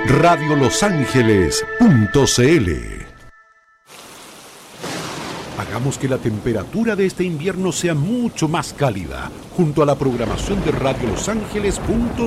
radiolosangeles.cl. Hagamos que la temperatura de este invierno sea mucho más cálida, junto a la programación de radiolosangeles.cl.